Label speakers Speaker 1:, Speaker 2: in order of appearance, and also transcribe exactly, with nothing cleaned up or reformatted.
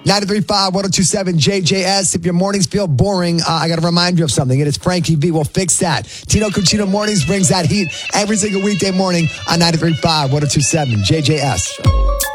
Speaker 1: ninety-three point five, one oh two point seven J J S. If your mornings feel boring, uh, I got to remind you of something. It is Frankie V. We'll fix that. Tino Cucino Mornings brings that heat every single weekday morning on ninety-three point five, one oh two point seven J J S.